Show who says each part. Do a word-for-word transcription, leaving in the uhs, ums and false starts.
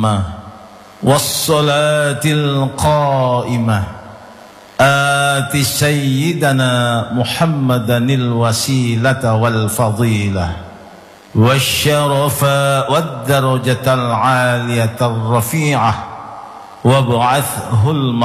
Speaker 1: والصلاة القائمة آت سيدنا محمدا الوسيلة والفضيلة والشرف والدرجة العالية الرفيعة وابعثه